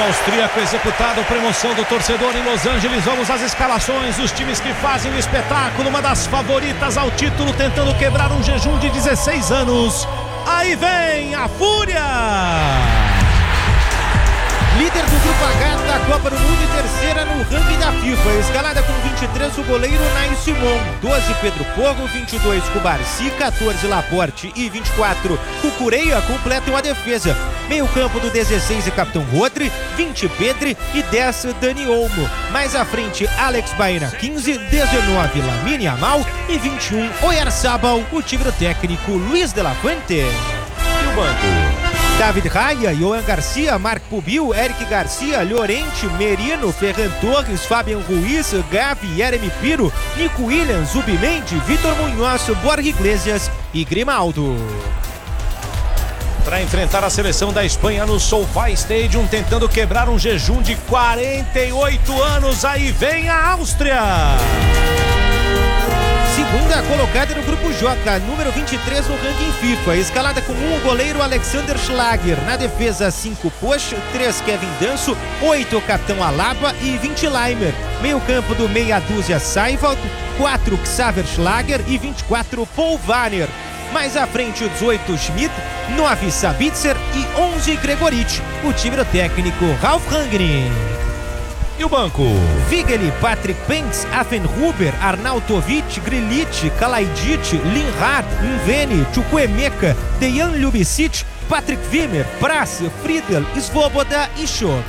austríaco executado para emoção do torcedor em Los Angeles. Vamos às escalações dos times que fazem o espetáculo. Uma das favoritas ao título, tentando quebrar um jejum de 16 anos. Aí vem a Fúria! Líder do Grupo H da Copa do Mundo e terceira no ranking da FIFA. Escalada com 23 o goleiro Nai Simon, 12 Pedro Porro, 22 Cubarci, 14 Laporte e 24 Cucureia completam a defesa. Meio campo do 16 e capitão Rodri, 20 Pedri e 10 Dani Olmo. Mais à frente Alex Baena, 15, 19 Lamine Yamal e 21 Oyarzabal. O time do técnico Luiz de la Fuente. E o banco? David Raya, Johan Garcia, Marco Pubil, Eric Garcia, Llorente, Merino, Ferran Torres, Fabian Ruiz, Gavi, Jeremy Piro, Nico Williams, Zubimendi, Vitor Munhoz, Borja Iglesias e Grimaldo. Para enfrentar a seleção da Espanha no SoFi Stadium, tentando quebrar um jejum de 48 anos, aí vem a Áustria! Segunda colocada no Grupo J, número 23 no ranking FIFA. Escalada com o goleiro Alexander Schlager. Na defesa, 5 Poch, 3 Kevin Danso, 8 capitão Alaba e 20 Leimer. Meio campo do meia dúzia Seiwald, 4 Xaver Schlager e 24 Paul Warner. Mais à frente, 18 Schmidt, 9 Sabitzer e 11 Gregoritsch. O time do técnico Ralf Rangnick. E o banco? Figeli, Patrick Pentz, Affenhuber, Arnautovic, Grilic, Kalajdzic, Linhart, Nveni, Chukwuemeka, Dejan Ljubicic, Patrick Wimmer, Pras, Friedel, Svoboda e Schoff.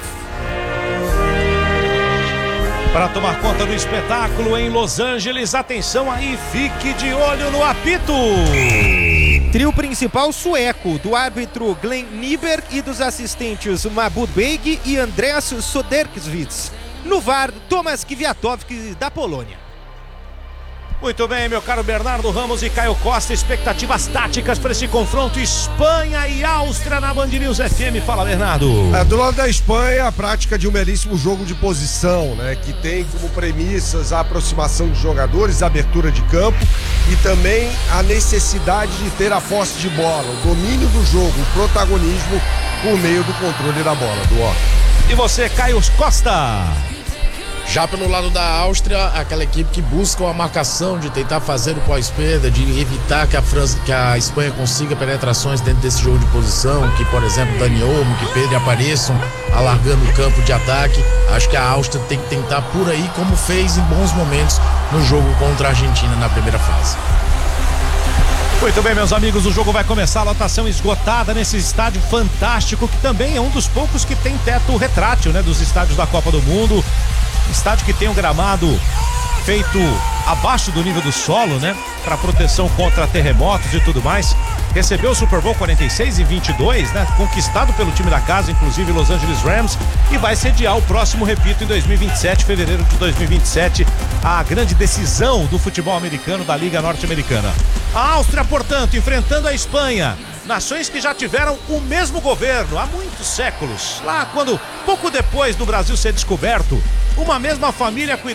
Para tomar conta do espetáculo em Los Angeles, atenção aí, fique de olho no apito. Trio principal sueco, do árbitro Glenn Nyberg e dos assistentes Mabud Beig e Andreas Soderkvist. No VAR, Tomasz Kwiatkowski, da Polônia. Muito bem, meu caro Bernardo Ramos e Caio Costa, expectativas táticas para esse confronto Espanha e Áustria na Band News FM. Fala, Bernardo. Do lado da Espanha, a prática de um belíssimo jogo de posição, né, que tem como premissas a aproximação de jogadores, a abertura de campo e também a necessidade de ter a posse de bola, o domínio do jogo, o protagonismo por meio do controle da bola, do ó. E você, Caio Costa? Já pelo lado da Áustria, aquela equipe que busca a marcação, de tentar fazer o pós-perda, de evitar que a Espanha consiga penetrações dentro desse jogo de posição, que, por exemplo, Dani Olmo, que Pedro apareçam alargando o campo de ataque. Acho que a Áustria tem que tentar por aí, como fez em bons momentos no jogo contra a Argentina na primeira fase. Muito bem, meus amigos, o jogo vai começar, a lotação esgotada nesse estádio fantástico, que também é um dos poucos que tem teto retrátil, né, dos estádios da Copa do Mundo. Estádio que tem um gramado feito abaixo do nível do solo, né? Para proteção contra terremotos e tudo mais. Recebeu o Super Bowl 46 e 22, né? Conquistado pelo time da casa, inclusive Los Angeles Rams. E vai sediar o próximo, repito, em 2027, fevereiro de 2027, a grande decisão do futebol americano da Liga Norte-Americana. A Áustria, portanto, enfrentando a Espanha. Nações que já tiveram o mesmo governo há muitos séculos. Lá quando, pouco depois do Brasil ser descoberto, uma mesma família